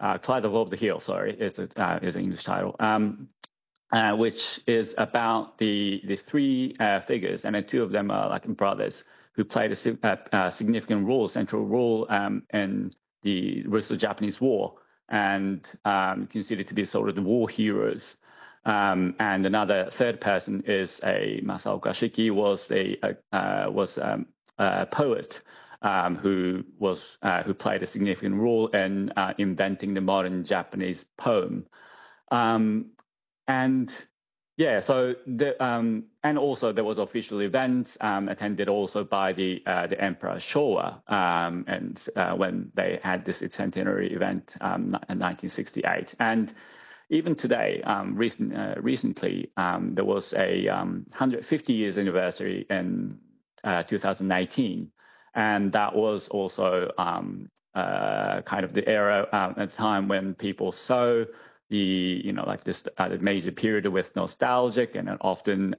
Clyde Above the Hill, sorry, is an English title, which is about the three figures, and then two of them are like brothers who played a significant role, central role in the Russo-Japanese War, and considered to be sort of the war heroes. And another third person is Masao Gashiki, was a poet who played a significant role in inventing the modern Japanese poem. And yeah, so and also there was official events attended also by the Emperor Showa, and when they had this centenary event in 1968. And even today, recently, there was a 150 years anniversary in 2019, and that was also kind of the era at the time when people saw the major period with nostalgic and often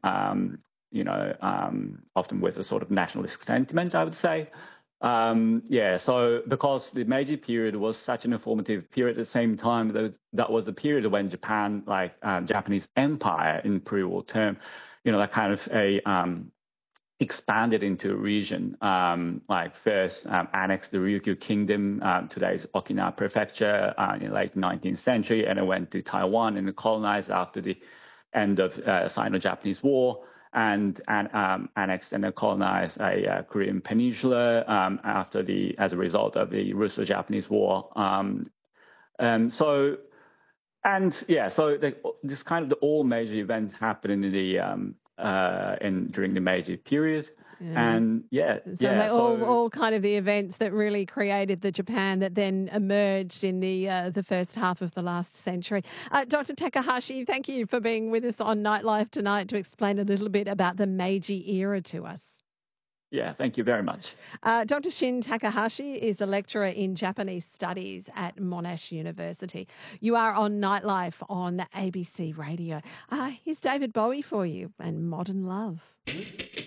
often with a sort of nationalistic sentiment, I would say. So because the Meiji period was such an informative period, at the same time that was the period when Japan, Japanese Empire in pre-war term, that kind of expanded into a region, first annexed the Ryukyu Kingdom, today's Okinawa Prefecture, in the late 19th century, and it went to Taiwan and colonized after the end of Sino-Japanese War, and annexed and colonized a Korean peninsula as a result of the Russo-Japanese War. So this kind of all major events happened during the Meiji period. Yeah. And they're all kind of the events that really created the Japan that then emerged in the first half of the last century. Dr. Takahashi, thank you for being with us on Nightlife tonight to explain a little bit about the Meiji era to us. Yeah, thank you very much. Dr. Shin Takahashi is a lecturer in Japanese studies at Monash University. You are on Nightlife on ABC Radio. Here's David Bowie for you and Modern Love.